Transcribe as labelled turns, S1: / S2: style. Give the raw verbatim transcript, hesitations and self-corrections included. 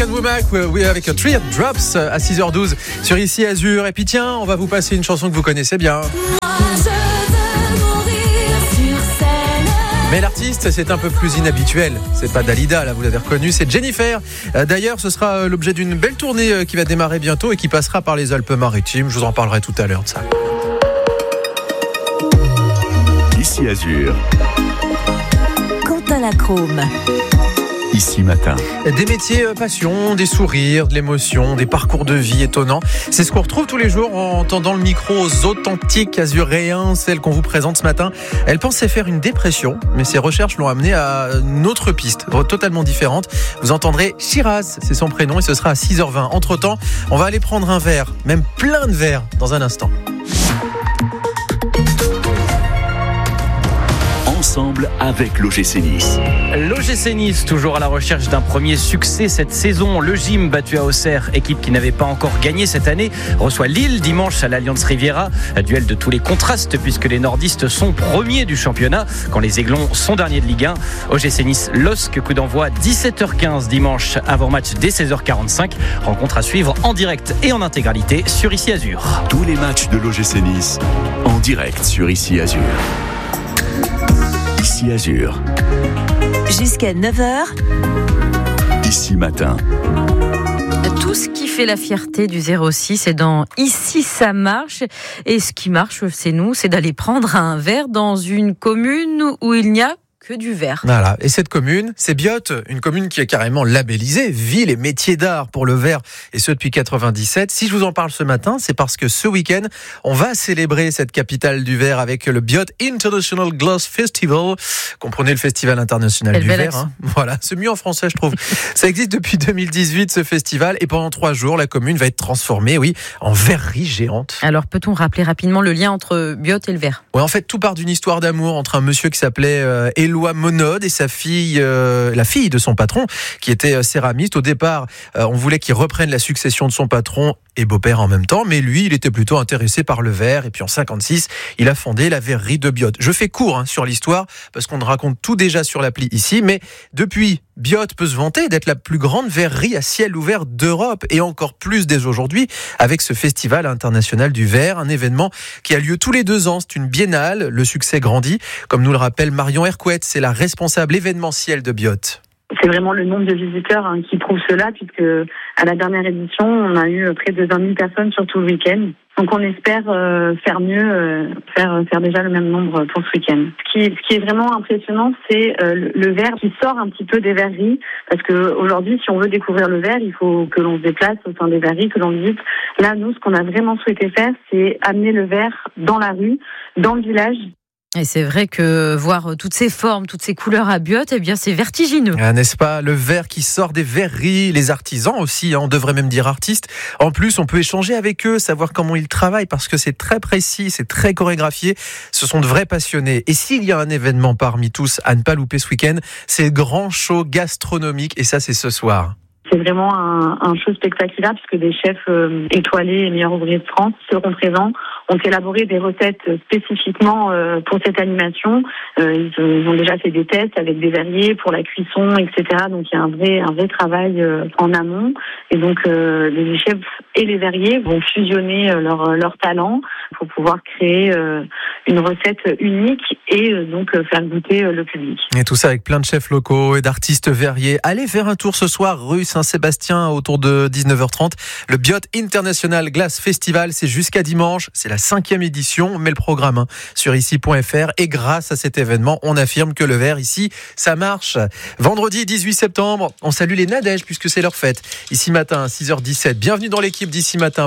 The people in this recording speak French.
S1: and Womack, oui, avec Three Drops à six heures douze sur Ici Azur. Et puis tiens, on va vous passer une chanson que vous connaissez bien. Mais l'artiste, c'est un peu plus inhabituel. C'est pas Dalida, là, vous l'avez reconnu, c'est Jennifer. D'ailleurs, ce sera l'objet d'une belle tournée qui va démarrer bientôt et qui passera par les Alpes-Maritimes. Je vous en parlerai tout à l'heure de ça.
S2: Ici Azur.
S3: Quentin Lacrome.
S2: Ici Matin.
S1: Des métiers passion, des sourires, de l'émotion, des parcours de vie étonnants. C'est ce qu'on retrouve tous les jours en tendant le micro aux authentiques azuréens. Celle qu'on vous présente ce matin, elle pensait faire une dépression, mais ses recherches l'ont amenée à une autre piste, totalement différente. Vous entendrez Shiraz, c'est son prénom, et ce sera à six heures vingt. Entre-temps, on va aller prendre un verre, même plein de verres, dans un instant.
S2: Ensemble avec l'O G C Nice.
S4: L'O G C Nice, toujours à la recherche d'un premier succès cette saison. Le Gym, battu à Auxerre, équipe qui n'avait pas encore gagné cette année, reçoit Lille dimanche à l'Allianz Riviera. Un duel de tous les contrastes puisque les nordistes sont premiers du championnat quand les Aiglons sont derniers de Ligue un. O G C Nice, L O S C, coup d'envoi dix-sept heures quinze dimanche, avant match dès seize heures quarante-cinq. Rencontre à suivre en direct et en intégralité sur Ici Azur.
S2: Tous les matchs de l'O G C Nice en direct sur Ici Azur. Ici Azur.
S3: Jusqu'à neuf heures.
S2: Ici Matin.
S5: Tout ce qui fait la fierté du zéro six est dans Ici ça marche. Et ce qui marche, c'est nous, c'est d'aller prendre un verre dans une commune où il n'y a que du verre.
S1: Voilà. Et cette commune, c'est Biot, une commune qui est carrément labellisée ville et métiers d'art pour le verre, et ce depuis quatre-vingt-dix-sept. Si je vous en parle ce matin, c'est parce que ce week-end, on va célébrer cette capitale du verre avec le Biot International Glass Festival. Comprenez le Festival international
S5: Quel
S1: du
S5: bel
S1: verre.
S5: accent.
S1: Hein. Voilà, c'est mieux en français, je trouve. Ça existe depuis deux mille dix-huit, ce festival, et pendant trois jours, la commune va être transformée, oui, en verrerie géante.
S5: Alors, peut-on rappeler rapidement le lien entre Biot et le verre ?
S1: Ouais, en fait, tout part d'une histoire d'amour entre un monsieur qui s'appelait euh, Éloi Monod et sa fille, euh, la fille de son patron, qui était euh, céramiste. Au départ, euh, on voulait qu'il reprenne la succession de son patron et beau-père en même temps, mais lui, il était plutôt intéressé par le verre. Et puis en cinquante-six, il a fondé la verrerie de Biot. Je fais court hein, sur l'histoire, parce qu'on raconte tout déjà sur l'appli ici, mais depuis, Biot peut se vanter d'être la plus grande verrerie à ciel ouvert d'Europe, et encore plus dès aujourd'hui, avec ce Festival international du verre, un événement qui a lieu tous les deux ans. C'est une biennale, le succès grandit, comme nous le rappelle Marion Hercouette, c'est la responsable événementielle de Biot.
S6: C'est vraiment le nombre de visiteurs hein, qui prouve cela, puisque à la dernière édition, on a eu près de vingt mille personnes sur tout le week-end. Donc on espère euh, faire mieux, euh, faire faire déjà le même nombre pour ce week-end. Ce qui, ce qui est vraiment impressionnant, c'est euh, le, le verre qui sort un petit peu des verreries, parce que aujourd'hui, si on veut découvrir le verre, il faut que l'on se déplace au sein des verreries, que l'on visite. Là, nous, ce qu'on a vraiment souhaité faire, c'est amener le verre dans la rue, dans le village.
S5: Et c'est vrai que voir toutes ces formes, toutes ces couleurs à Biot, eh bien, c'est vertigineux.
S1: Ah, n'est-ce pas ? Le verre qui sort des verreries, les artisans aussi, hein, on devrait même dire artistes. En plus, on peut échanger avec eux, savoir comment ils travaillent, parce que c'est très précis, c'est très chorégraphié. Ce sont de vrais passionnés. Et s'il y a un événement parmi tous à ne pas louper ce week-end, c'est le grand show gastronomique, et ça, c'est ce soir.
S6: C'est vraiment un, un show spectaculaire, puisque des chefs euh, étoilés et meilleurs ouvriers de France seront présents, ont élaboré des recettes spécifiquement euh, pour cette animation. Euh, ils, ils ont déjà fait des tests avec des verriers pour la cuisson, et cetera. Donc il y a un vrai, un vrai travail euh, en amont. Et donc euh, les chefs et les verriers vont fusionner euh, leurs leur talents pour pouvoir créer euh, une recette unique et euh, donc euh, faire goûter euh, le public.
S1: Et tout ça avec plein de chefs locaux et d'artistes verriers. Allez faire un tour ce soir, rue Saint-Sébastien, autour de dix-neuf heures trente. Le Biot International Glass Festival, c'est jusqu'à dimanche. C'est la cinquième édition, mais le programme hein, sur ici point f r. Et grâce à cet événement, on affirme que le verre ici, ça marche. Vendredi dix-huit septembre, on salue les Nadèges puisque c'est leur fête. Ici matin, six heures dix-sept. Bienvenue dans l'équipe d'Ici Matin.